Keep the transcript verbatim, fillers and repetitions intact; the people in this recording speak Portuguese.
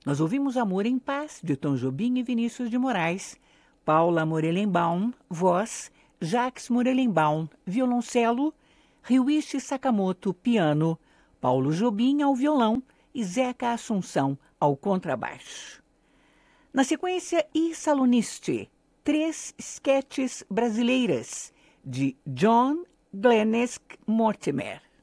Nós ouvimos Amor em Paz, de Tom Jobim e Vinícius de Moraes, Paula Morelenbaum, voz, Jacques Morelenbaum, violoncelo, Ryuichi Sakamoto, piano, Paulo Jobim ao violão e Zeca Assunção ao contrabaixo. Na sequência, I Saloniste, três esquetes brasileiras, de John Glennesk Mortimer.